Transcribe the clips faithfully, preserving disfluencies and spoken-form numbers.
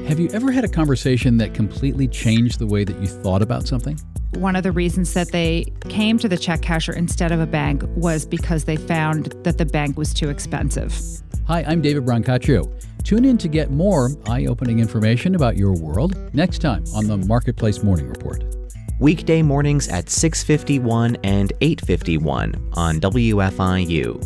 Have you ever had a conversation that completely changed the way that you thought about something? One of the reasons that they came to the check casher instead of a bank was because they found that the bank was too expensive. Hi, I'm David Brancaccio. Tune in to get more eye-opening information about your world next time on the Marketplace Morning Report. Weekday mornings at six fifty-one and eight fifty-one on W F I U.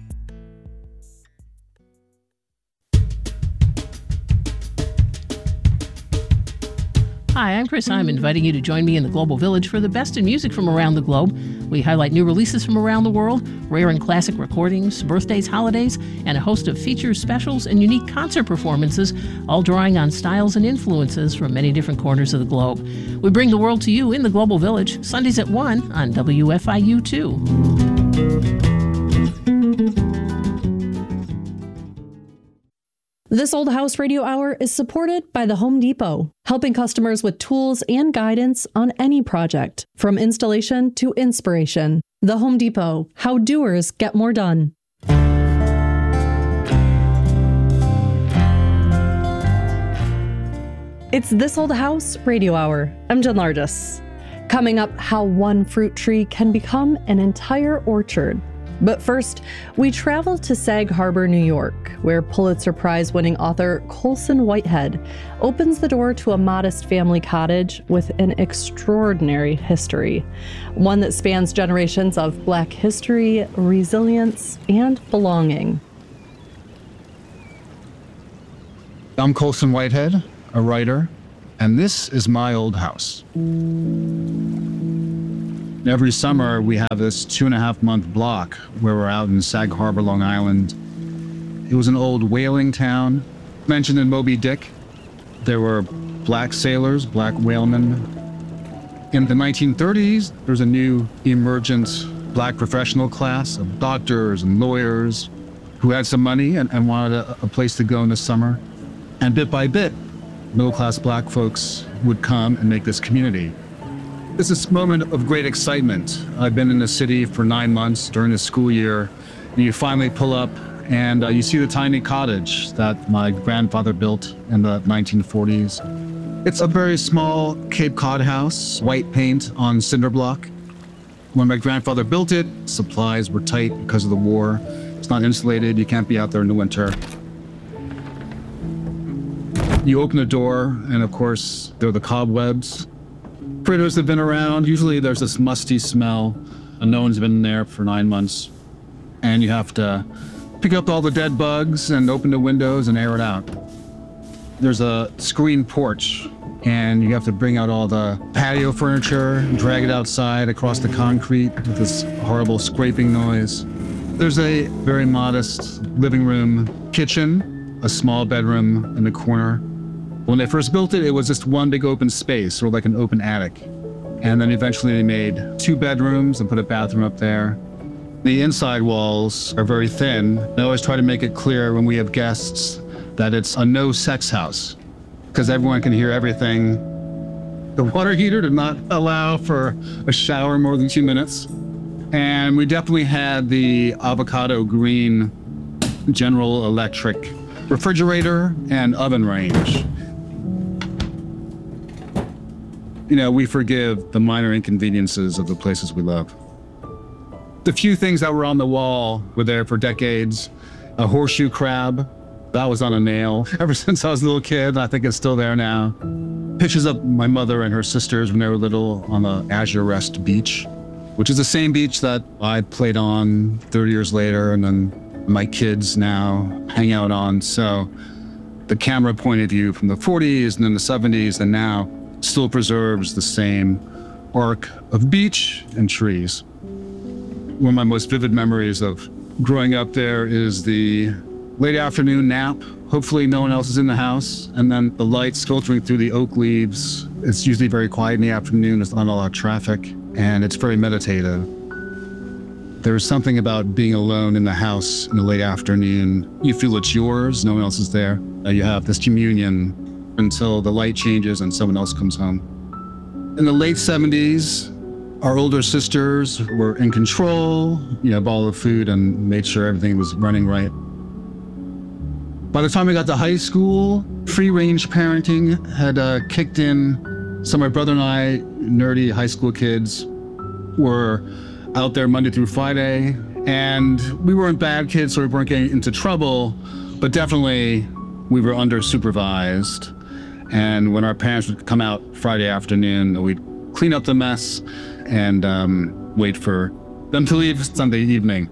Hi, I'm Chris. I'm inviting you to join me in the Global Village for the best in music from around the globe. We highlight new releases from around the world, rare and classic recordings, birthdays, holidays, and a host of features, specials, and unique concert performances, all drawing on styles and influences from many different corners of the globe. We bring the world to you in the Global Village, Sundays at one on W F I U two. This Old House Radio Hour is supported by the Home Depot, helping customers with tools and guidance on any project, from installation to inspiration. The Home Depot, how doers get more done. It's This Old House Radio Hour. I'm Jen Largis. Coming up, how one fruit tree can become an entire orchard. But first, we travel to Sag Harbor, New York, where Pulitzer Prize-winning author Colson Whitehead opens the door to a modest family cottage with an extraordinary history, one that spans generations of Black history, resilience, and belonging. I'm Colson Whitehead, a writer, and this is my old house. Every summer, we have this two and a half month block where we're out in Sag Harbor, Long Island. It was an old whaling town. Mentioned in Moby Dick, there were black sailors, black whalemen. In the nineteen thirties, there was a new emergent black professional class of doctors and lawyers who had some money and, and wanted a, a place to go in the summer. And bit by bit, middle-class black folks would come and make this community. It's this moment of great excitement. I've been in the city for nine months during the school year, and you finally pull up and uh, you see the tiny cottage that my grandfather built in the nineteen forties. It's a very small Cape Cod house, white paint on cinder block. When my grandfather built it, supplies were tight because of the war. It's not insulated, you can't be out there in the winter. You open the door, and of course, there are the cobwebs. Critters have been around. Usually there's this musty smell, and no one's been there for nine months. And you have to pick up all the dead bugs and open the windows and air it out. There's a screen porch, and you have to bring out all the patio furniture and drag it outside across the concrete with this horrible scraping noise. There's a very modest living room, kitchen, a small bedroom in the corner. When they first built it, it was just one big open space, sort of like an open attic. And then eventually they made two bedrooms and put a bathroom up there. The inside walls are very thin. I always try to make it clear when we have guests that it's a no sex house, because everyone can hear everything. The water heater did not allow for a shower more than two minutes. And we definitely had the avocado green General Electric refrigerator and oven range. You know, we forgive the minor inconveniences of the places we love. The few things that were on the wall were there for decades. A horseshoe crab, that was on a nail ever since I was a little kid, and I think it's still there now. Pictures of my mother and her sisters when they were little on the Azure Rest beach, which is the same beach that I played on thirty years later, and then my kids now hang out on. So the camera point of view from the forties and then the seventies and now still preserves the same arc of beach and trees. One of my most vivid memories of growing up there is the late afternoon nap. Hopefully no one else is in the house, and then the lights filtering through the oak leaves. It's usually very quiet in the afternoon, there's not a lot of traffic, and it's very meditative. There's something about being alone in the house in the late afternoon. You feel it's yours, no one else is there. You have this communion until the light changes and someone else comes home. In the late seventies, our older sisters were in control, you know, of all the food and made sure everything was running right. By the time we got to high school, free-range parenting had uh, kicked in. So my brother and I, nerdy high school kids, were out there Monday through Friday. And we weren't bad kids, so we weren't getting into trouble, but definitely we were under-supervised. And when our parents would come out Friday afternoon, we'd clean up the mess and um, wait for them to leave Sunday evening.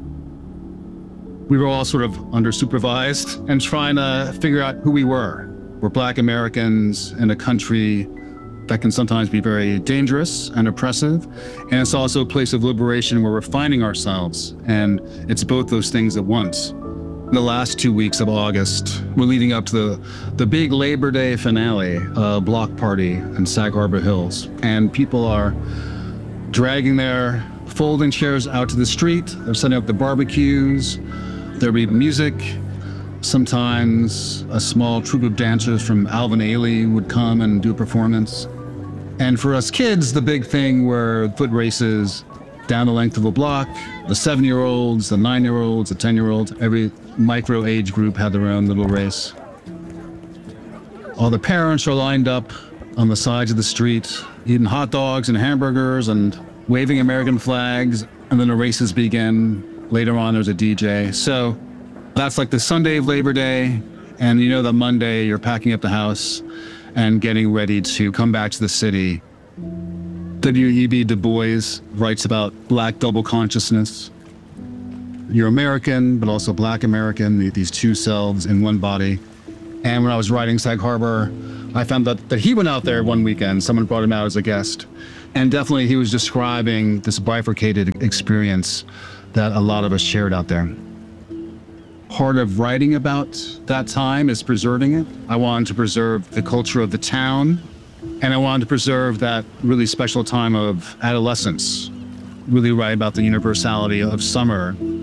We were all sort of under-supervised and trying to figure out who we were. We're Black Americans in a country that can sometimes be very dangerous and oppressive. And it's also a place of liberation where we're finding ourselves. And it's both those things at once. The last two weeks of August, we're leading up to the, the big Labor Day finale, uh, block party in Sag Harbor Hills. And people are dragging their folding chairs out to the street. They're setting up the barbecues. There'll be music. Sometimes a small troupe of dancers from Alvin Ailey would come and do a performance. And for us kids, the big thing were foot races down the length of a block. The seven-year-olds, the nine-year-olds, the ten-year-olds, every micro age group had their own little race. All the parents are lined up on the sides of the street, eating hot dogs and hamburgers and waving American flags, and then the races begin. Later on, there's a D J. So that's like the Sunday of Labor Day, and you know that Monday you're packing up the house and getting ready to come back to the city. W E B Du Bois writes about Black double consciousness. You're American, but also Black American, these two selves in one body. And when I was writing Sag Harbor, I found that, that he went out there one weekend. Someone brought him out as a guest. And definitely he was describing this bifurcated experience that a lot of us shared out there. Part of writing about that time is preserving it. I wanted to preserve the culture of the town, and I wanted to preserve that really special time of adolescence. Really write about the universality of summer